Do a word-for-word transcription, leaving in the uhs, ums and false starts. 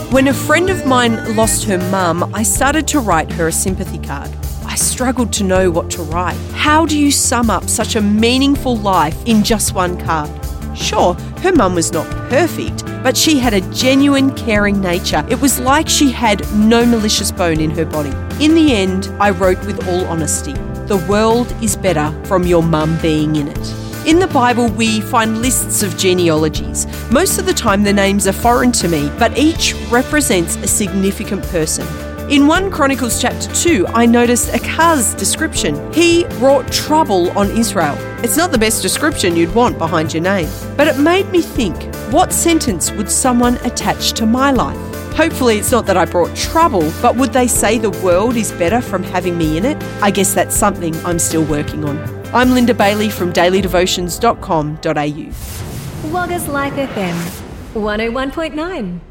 When a friend of mine lost her mum, I started to write her a sympathy card. I struggled to know what to write. How do you sum up such a meaningful life in just one card? Sure, her mum was not perfect, but she had a genuine caring nature. It was like she had no malicious bone in her body. In the end, I wrote with all honesty, the world is better from your mum being in it. In the Bible, we find lists of genealogies. Most of the time, the names are foreign to me, but each represents a significant person. In First Chronicles chapter two, I noticed Achaz's description. He brought trouble on Israel. It's not the best description you'd want behind your name, but it made me think, what sentence would someone attach to my life? Hopefully it's not that I brought trouble, but would they say the world is better from having me in it? I guess that's something I'm still working on. I'm Linda Bailey from daily devotions dot com dot a u. Wagga's Life F M, one oh one point nine.